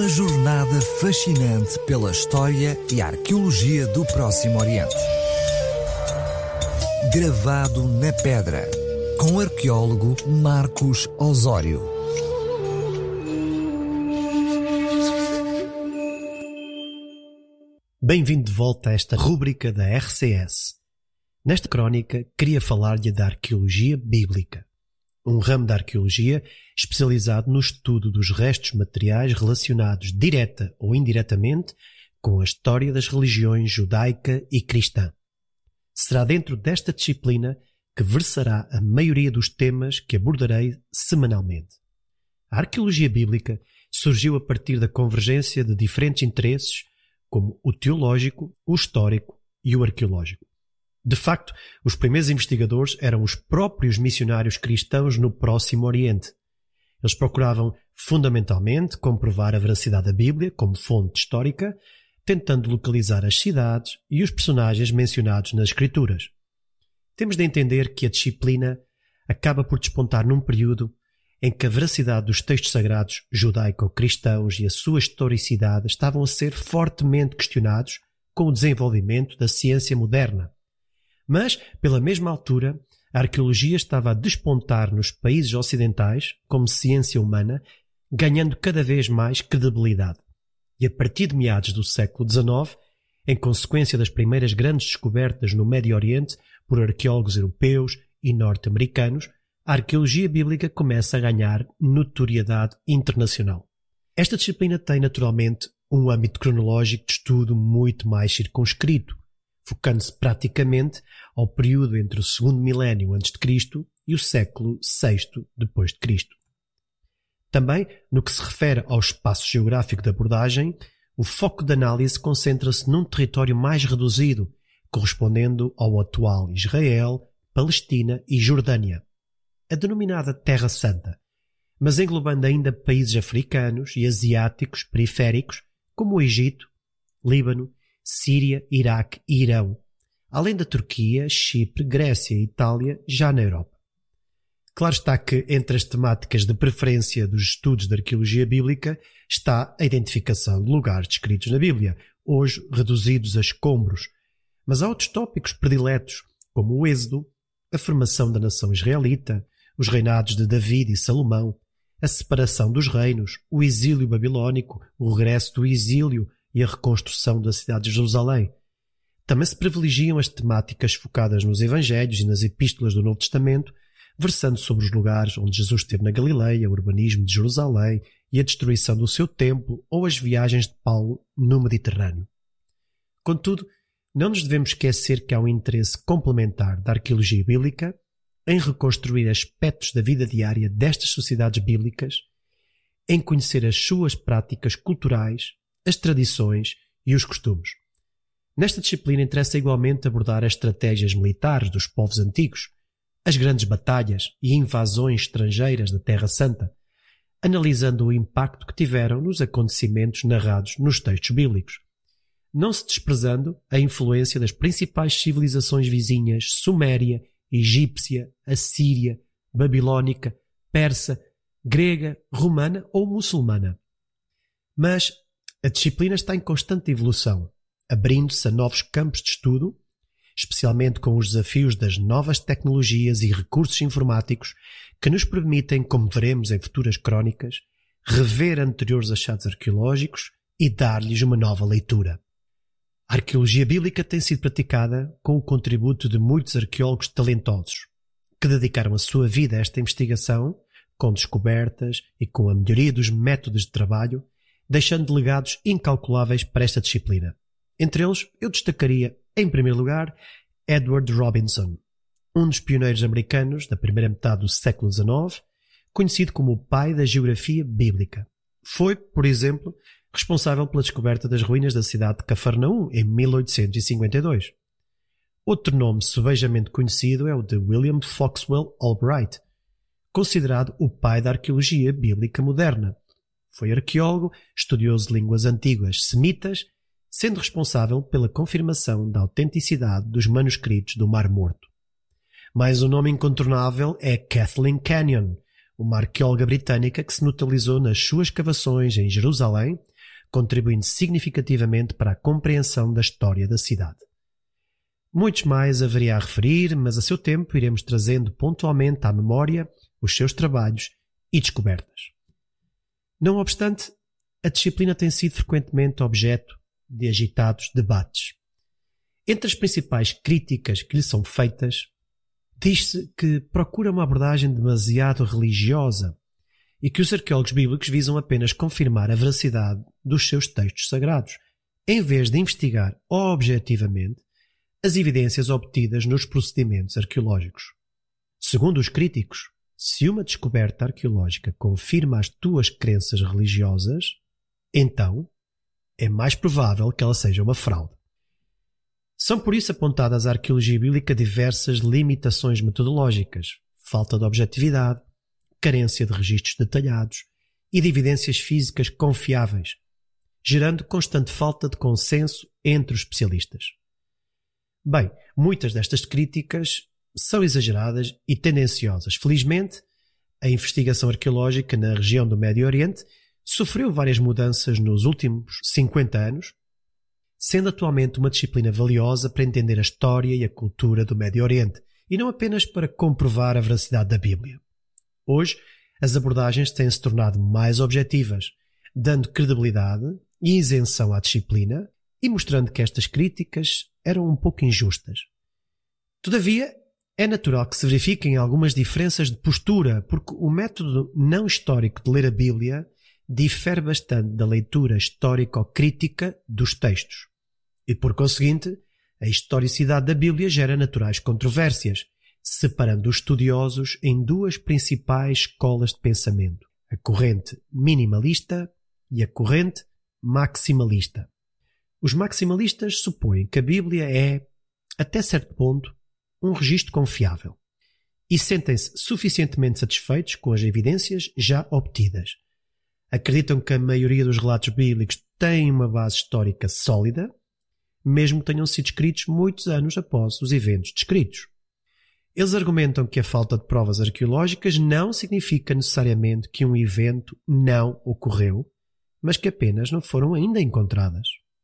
jornada fascinante pela história e arqueologia do Próximo Oriente. Gravado na Pedra, com o arqueólogo Marcos Osório. Bem-vindo de volta a esta rúbrica da RCS. Nesta crónica, queria falar-lhe da arqueologia bíblica, um ramo da arqueologia especializado no estudo dos restos materiais relacionados direta ou indiretamente com a história das religiões judaica e cristã. Será dentro desta disciplina que versará a maioria dos temas que abordarei semanalmente. A arqueologia bíblica surgiu a partir da convergência de diferentes interesses, como o teológico, o histórico e o arqueológico. De facto, os primeiros investigadores eram os próprios missionários cristãos no Próximo Oriente. Eles procuravam, fundamentalmente, comprovar a veracidade da Bíblia como fonte histórica, tentando localizar as cidades e os personagens mencionados nas Escrituras. Temos de entender que a disciplina acaba por despontar num período em que a veracidade dos textos sagrados judaico-cristãos e a sua historicidade estavam a ser fortemente questionados com o desenvolvimento da ciência moderna. Mas, pela mesma altura, a arqueologia estava a despontar nos países ocidentais como ciência humana, ganhando cada vez mais credibilidade. E a partir de meados do século XIX, em consequência das primeiras grandes descobertas no Médio Oriente por arqueólogos europeus e norte-americanos, a arqueologia bíblica começa a ganhar notoriedade internacional. Esta disciplina tem, naturalmente, um âmbito cronológico de estudo muito mais circunscrito, focando-se praticamente ao período entre o segundo milénio a.C. e o século VI d.C. Também, no que se refere ao espaço geográfico da abordagem, o foco de análise concentra-se num território mais reduzido, correspondendo ao atual Israel, Palestina e Jordânia, a denominada Terra Santa, mas englobando ainda países africanos e asiáticos periféricos, como o Egito, Líbano, Síria, Iraque e Irão, além da Turquia, Chipre, Grécia e Itália, já na Europa. Claro está que entre as temáticas de preferência dos estudos de arqueologia bíblica está a identificação de lugares descritos na Bíblia, hoje reduzidos a escombros, mas há outros tópicos prediletos, como o Êxodo, a formação da nação israelita, os reinados de David e Salomão, a separação dos reinos, o exílio babilônico, o regresso do exílio e a reconstrução da cidade de Jerusalém. Também se privilegiam as temáticas focadas nos Evangelhos e nas Epístolas do Novo Testamento, versando sobre os lugares onde Jesus esteve na Galileia, o urbanismo de Jerusalém e a destruição do seu templo ou as viagens de Paulo no Mediterrâneo. Contudo, não nos devemos esquecer que há um interesse complementar da arqueologia bíblica em reconstruir aspectos da vida diária destas sociedades bíblicas, em conhecer as suas práticas culturais, as tradições e os costumes. Nesta disciplina interessa igualmente abordar as estratégias militares dos povos antigos, as grandes batalhas e invasões estrangeiras da Terra Santa, analisando o impacto que tiveram nos acontecimentos narrados nos textos bíblicos, não se desprezando a influência das principais civilizações vizinhas suméria, egípcia, assíria, babilónica, persa, grega, romana ou muçulmana. Mas a disciplina está em constante evolução, abrindo-se a novos campos de estudo, especialmente com os desafios das novas tecnologias e recursos informáticos que nos permitem, como veremos em futuras crónicas, rever anteriores achados arqueológicos e dar-lhes uma nova leitura. A arqueologia bíblica tem sido praticada com o contributo de muitos arqueólogos talentosos, que dedicaram a sua vida a esta investigação, com descobertas e com a melhoria dos métodos de trabalho, deixando legados incalculáveis para esta disciplina. Entre eles, eu destacaria, em primeiro lugar, Edward Robinson, um dos pioneiros americanos da primeira metade do século XIX, conhecido como o pai da geografia bíblica. Foi, por exemplo, responsável pela descoberta das ruínas da cidade de Cafarnaum em 1852. Outro nome sebejamente conhecido é o de William Foxwell Albright, considerado o pai da arqueologia bíblica moderna. Foi arqueólogo, estudioso de línguas antigas semitas, sendo responsável pela confirmação da autenticidade dos manuscritos do Mar Morto. Mais um nome incontornável é Kathleen Kenyon, uma arqueóloga britânica que se notabilizou nas suas escavações em Jerusalém, contribuindo significativamente para a compreensão da história da cidade. Muitos mais haveria a referir, mas a seu tempo iremos trazendo pontualmente à memória os seus trabalhos e descobertas. Não obstante, a disciplina tem sido frequentemente objeto de agitados debates. Entre as principais críticas que lhe são feitas, diz-se que procura uma abordagem demasiado religiosa e que os arqueólogos bíblicos visam apenas confirmar a veracidade dos seus textos sagrados, em vez de investigar objetivamente as evidências obtidas nos procedimentos arqueológicos. Segundo os críticos, se uma descoberta arqueológica confirma as tuas crenças religiosas, então é mais provável que ela seja uma fraude. São por isso apontadas à arqueologia bíblica diversas limitações metodológicas, falta de objetividade, carência de registros detalhados e de evidências físicas confiáveis, gerando constante falta de consenso entre os especialistas. Bem, muitas destas críticas são exageradas e tendenciosas. Felizmente, a investigação arqueológica na região do Médio Oriente sofreu várias mudanças nos últimos 50 anos, sendo atualmente uma disciplina valiosa para entender a história e a cultura do Médio Oriente, e não apenas para comprovar a veracidade da Bíblia. Hoje, as abordagens têm-se tornado mais objetivas, dando credibilidade e isenção à disciplina e mostrando que estas críticas eram um pouco injustas. Todavia, é natural que se verifiquem algumas diferenças de postura, porque o método não histórico de ler a Bíblia difere bastante da leitura histórico-crítica dos textos. E, por conseguinte, a historicidade da Bíblia gera naturais controvérsias, separando os estudiosos em duas principais escolas de pensamento, a corrente minimalista e a corrente maximalista. Os maximalistas supõem que a Bíblia é, até certo ponto, um registro confiável e sentem-se suficientemente satisfeitos com as evidências já obtidas. Acreditam que a maioria dos relatos bíblicos tem uma base histórica sólida, mesmo que tenham sido escritos muitos anos após os eventos descritos. Eles argumentam que a falta de provas arqueológicas não significa necessariamente que um evento não ocorreu, mas que apenas não foram ainda encontradas.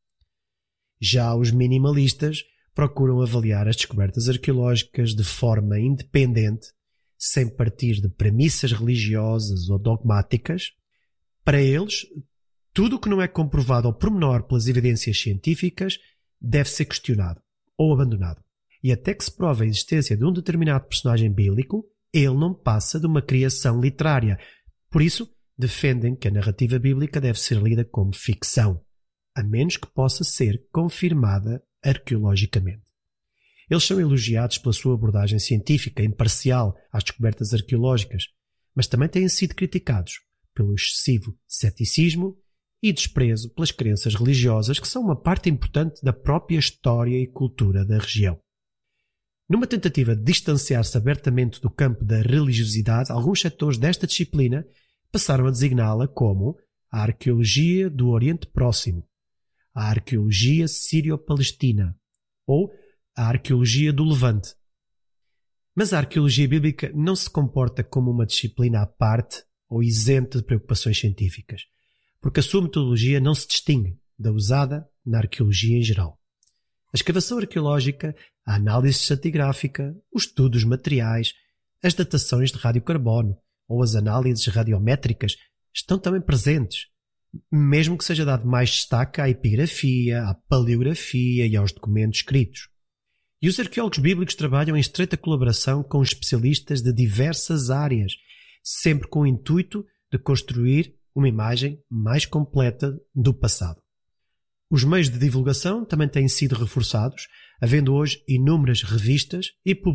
Já os minimalistas procuram avaliar as descobertas arqueológicas de forma independente, sem partir de premissas religiosas ou dogmáticas. Para eles, tudo o que não é comprovado ao pormenor pelas evidências científicas deve ser questionado ou abandonado. E até que se prove a existência de um determinado personagem bíblico, ele não passa de uma criação literária. Por isso, defendem que a narrativa bíblica deve ser lida como ficção, a menos que possa ser confirmada arqueologicamente. Eles são elogiados pela sua abordagem científica imparcial às descobertas arqueológicas, mas também têm sido criticados pelo excessivo ceticismo e desprezo pelas crenças religiosas, que são uma parte importante da própria história e cultura da região. Numa tentativa de distanciar-se abertamente do campo da religiosidade, alguns setores desta disciplina passaram a designá-la como a arqueologia do Oriente Próximo, a arqueologia sírio-palestina ou a arqueologia do Levante. Mas a arqueologia bíblica não se comporta como uma disciplina à parte ou isenta de preocupações científicas, porque a sua metodologia não se distingue da usada na arqueologia em geral. A escavação arqueológica, a análise estratigráfica, o estudo dos materiais, as datações de radiocarbono ou as análises radiométricas estão também presentes, mesmo que seja dado mais destaque à epigrafia, à paleografia e aos documentos escritos. E os arqueólogos bíblicos trabalham em estreita colaboração com especialistas de diversas áreas, sempre com o intuito de construir uma imagem mais completa do passado. Os meios de divulgação também têm sido reforçados, havendo hoje inúmeras revistas e publicações